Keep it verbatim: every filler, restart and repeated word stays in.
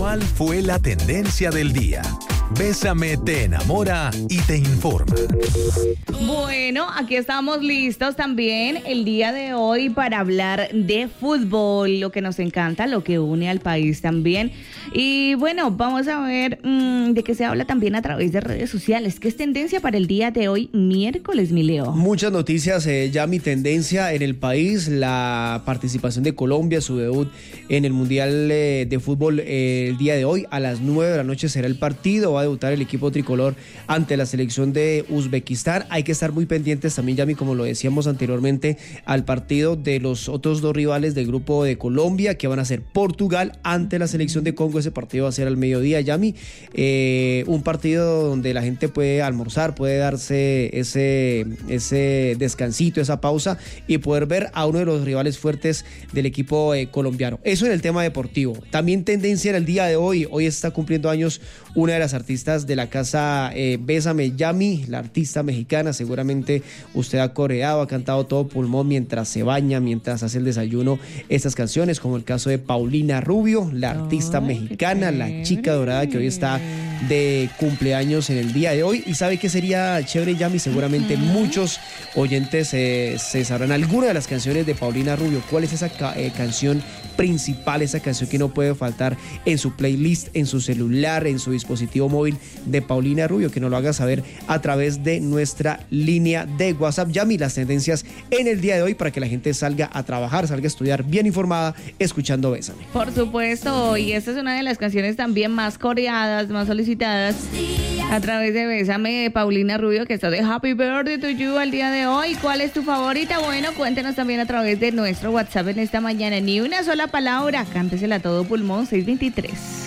¿Cuál fue la tendencia del día? Bésame te enamora y te informa. Bueno, aquí estamos listos también el día de hoy para hablar de fútbol, lo que nos encanta, lo que une al país también. Y bueno, vamos a ver mmm, de qué se habla también a través de redes sociales. ¿Qué es tendencia para el día de hoy, miércoles, mi Leo? Muchas noticias, eh, ya mi tendencia en el país, la participación de Colombia, su debut en el Mundial eh, de Fútbol eh, el día de hoy. A las nueve de la noche será el partido, va a debutar el equipo tricolor ante la selección de Uzbekistán. Hay que estar muy pendientes también, Yami, como lo decíamos anteriormente, al partido de los otros dos rivales del grupo de Colombia, que van a ser Portugal ante la selección de Congo. Ese partido va a ser al mediodía, Yami. Eh, un partido donde la gente puede almorzar, puede darse ese, ese descansito, esa pausa y poder ver a uno de los rivales fuertes del equipo eh, colombiano. Eso en el tema deportivo. También tendencia en el día de hoy. Hoy está cumpliendo años una de las artistas de la casa eh, Bésame, Yami, la artista mexicana. Seguramente usted ha coreado, ha cantado todo pulmón mientras se baña, mientras hace el desayuno, estas canciones, como el caso de Paulina Rubio, la artista oh, mexicana, la chica dorada que hoy está de cumpleaños en el día de hoy. Y sabe que sería chévere, Yami, seguramente uh-huh. muchos oyentes eh, se sabrán alguna de las canciones de Paulina Rubio. ¿Cuál es esa ca- eh, canción principal, esa canción que no puede faltar en su playlist, en su celular, en su dispositivo móvil de Paulina Rubio? Que nos lo haga saber a través de nuestra línea de WhatsApp. Yami, las tendencias en el día de hoy para que la gente salga a trabajar, salga a estudiar bien informada, escuchando Bésame. Por supuesto, y esta es una de las canciones también más coreadas, más solicitadas a través de Bésame de Paulina Rubio, que está de Happy Birthday to you al día de hoy. ¿Cuál es tu favorita? Bueno, cuéntenos también a través de nuestro WhatsApp en esta mañana. Ni una sola palabra, cántesela a todo pulmón, seis veintitrés.